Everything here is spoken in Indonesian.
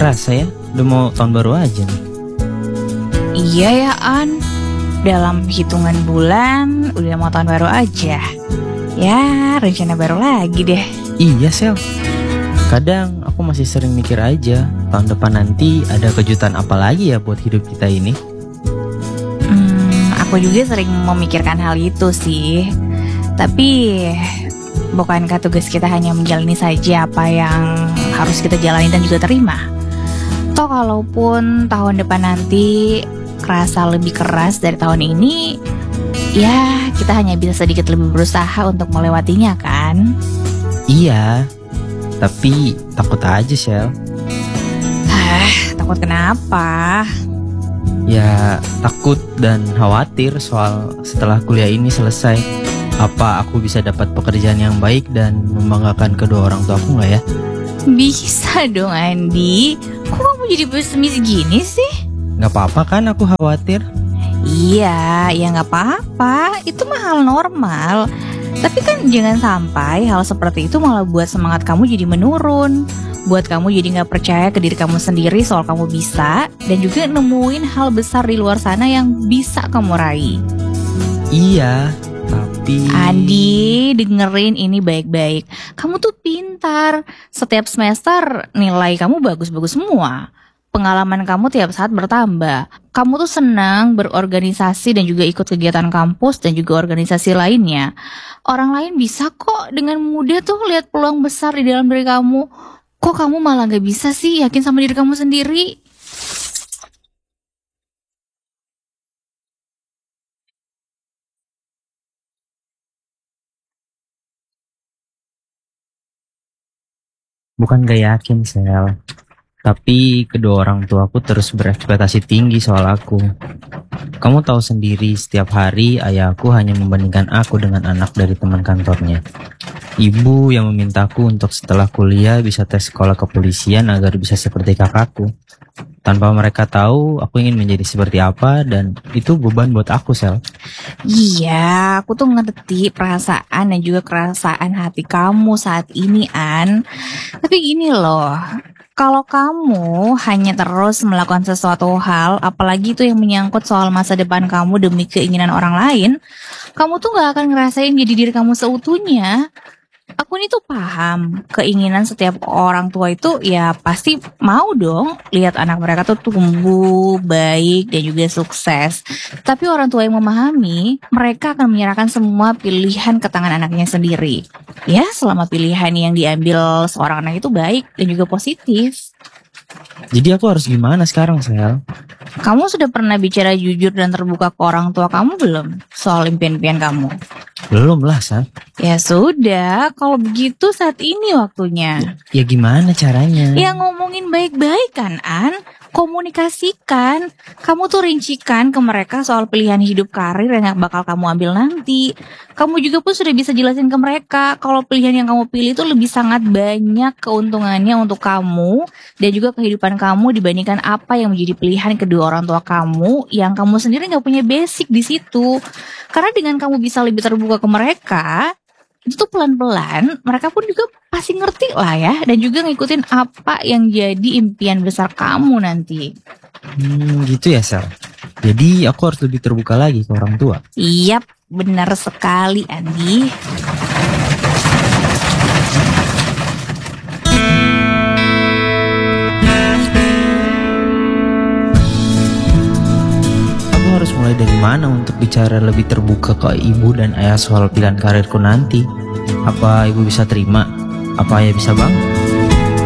kerasa ya, udah mau tahun baru aja nih. Iya ya An, dalam hitungan bulan udah mau tahun baru aja. Ya rencana baru lagi deh. Iya Sel, kadang aku masih sering mikir aja, tahun depan nanti ada kejutan apa lagi ya buat hidup kita ini. Aku juga sering memikirkan hal itu sih. Tapi bukankah tugas kita hanya menjalani saja apa yang harus kita jalani dan juga terima? Toh kalaupun tahun depan nanti kerasa lebih keras dari tahun ini, ya kita hanya bisa sedikit lebih berusaha untuk melewatinya kan? Iya, tapi takut aja Sel. Takut kenapa? Ya takut dan khawatir soal setelah kuliah ini selesai, apa aku bisa dapat pekerjaan yang baik dan membanggakan kedua orang tua aku gak ya? Bisa dong Andi. Kok kamu jadi pesimis gini sih? Gak apa-apa kan aku khawatir? Iya, ya gak apa-apa. Itu mah hal normal. Tapi kan jangan sampai hal seperti itu malah buat semangat kamu jadi menurun, buat kamu jadi gak percaya ke diri kamu sendiri soal kamu bisa, dan juga nemuin hal besar di luar sana yang bisa kamu raih. Iya, tapi... Andi, dengerin ini baik-baik. Kamu tuh pintar. Setiap semester nilai kamu bagus-bagus semua. Pengalaman kamu tiap saat bertambah. Kamu tuh senang berorganisasi dan juga ikut kegiatan kampus dan juga organisasi lainnya. Orang lain bisa kok dengan mudah tuh lihat peluang besar di dalam diri kamu. Kok kamu malah gak bisa sih yakin sama diri kamu sendiri? Bukan gak yakin Sel, tapi kedua orang tuaku terus berekspektasi tinggi soal aku. Kamu tahu sendiri, setiap hari ayahku hanya membandingkan aku dengan anak dari teman kantornya. Ibu yang memintaku untuk setelah kuliah bisa tes sekolah kepolisian agar bisa seperti kakakku. Tanpa mereka tahu aku ingin menjadi seperti apa, dan itu beban buat aku Sel. Iya, aku tuh ngerti perasaan dan juga kerasaan hati kamu saat ini, An. Tapi gini loh, kalau kamu hanya terus melakukan sesuatu hal, apalagi itu yang menyangkut soal masa depan kamu demi keinginan orang lain, kamu tuh gak akan ngerasain jadi diri kamu seutuhnya. Aku ini tuh paham, keinginan setiap orang tua itu ya pasti mau dong lihat anak mereka tuh tumbuh, baik, dan juga sukses. Tapi orang tua yang memahami, mereka akan menyerahkan semua pilihan ke tangan anaknya sendiri. Ya, selama pilihan yang diambil seorang anak itu baik dan juga positif. Jadi aku harus gimana sekarang Sel? Kamu sudah pernah bicara jujur dan terbuka ke orang tua kamu belum? Soal impian-impian kamu? Belum lah Sel. Ya sudah, kalau begitu saat ini waktunya. Ya gimana caranya? Ya ngomongin baik-baik kan, An. Komunikasikan. Kamu tuh rincikan ke mereka soal pilihan hidup karir yang bakal kamu ambil nanti. Kamu juga pun sudah bisa jelasin ke mereka kalau pilihan yang kamu pilih itu lebih sangat banyak keuntungannya untuk kamu dan juga kehidupan kamu dibandingkan apa yang menjadi pilihan kedua orang tua kamu yang kamu sendiri gak punya basic di situ. Karena dengan kamu bisa lebih terbuka ke mereka, itu tuh pelan-pelan mereka pun juga pasti ngerti lah ya, dan juga ngikutin apa yang jadi impian besar kamu nanti. Gitu ya Sel. Jadi aku harus lebih terbuka lagi ke orang tua. Yap, benar sekali Andi. Aku harus mulai dari mana untuk bicara lebih terbuka ke ibu dan ayah soal pilihan karirku nanti? Apa ibu bisa terima? Apa ayah bisa bang?